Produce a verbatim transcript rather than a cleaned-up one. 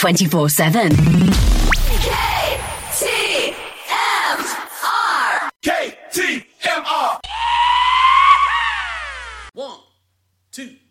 twenty-four seven. K T M R. K T M R. One, two.